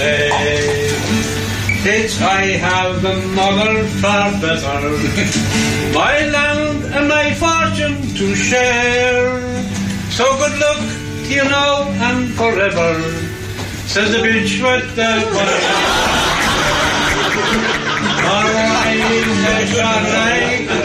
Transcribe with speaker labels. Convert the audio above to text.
Speaker 1: It's I have a mother far better, my land and my fortune to share. So good luck, you know, and forever, says the bitch with the Alright,